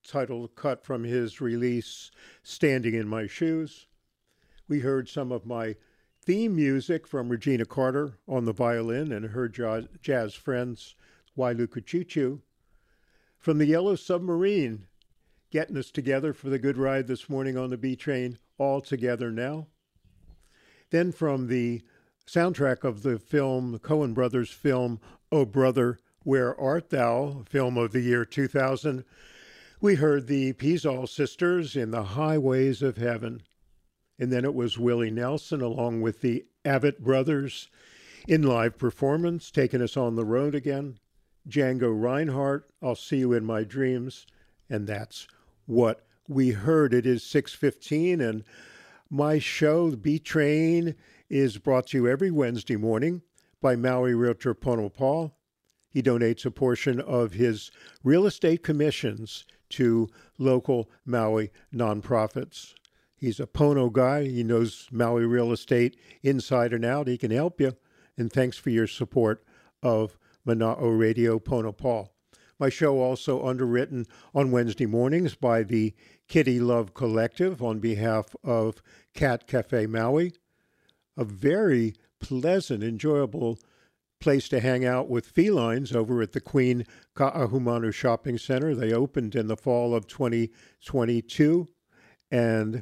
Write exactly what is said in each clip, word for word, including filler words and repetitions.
title cut from his release, Standing in My Shoes. We heard some of my theme music from Regina Carter on the violin and her jazz, jazz friends, Wailuka Choo Choo. From the Yellow Submarine, getting us together for the good ride this morning on the B Train, All Together Now. Then from the soundtrack of the film, the Coen Brothers film, Oh Brother, Where Art Thou, film of the year two thousand, we heard the Peasall Sisters in The Highways of Heaven. And then it was Willie Nelson along with the Avett Brothers in live performance, taking us on the road again. Django Reinhardt, I'll See You in My Dreams. And that's what we heard. It is six fifteen, and my show, The B Train, is brought to you every Wednesday morning by Maui Realtor Pono Paul. He donates a portion of his real estate commissions to local Maui nonprofits. He's a Pono guy. He knows Maui real estate inside and out. He can help you. And thanks for your support of Mana'o Radio, Pono Paul. My show also underwritten on Wednesday mornings by the Kitty Love Collective on behalf of Cat Cafe Maui. A very pleasant, enjoyable place to hang out with felines over at the Queen Ka'ahumanu Shopping Center. They opened in the fall of twenty twenty-two, and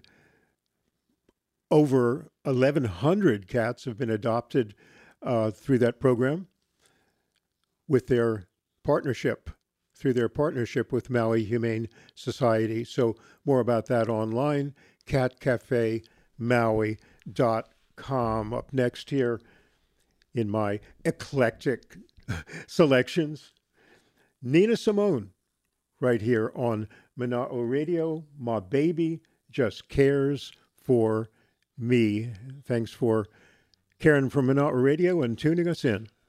over eleven hundred cats have been adopted uh, through that program with their partnership, through their partnership with Maui Humane Society. So more about that online, cat cafe maui dot com. Up next here in my eclectic selections, Nina Simone, right here on Mana'o Radio. My baby just cares for me. Thanks for caring for Mana'o Radio and tuning us in.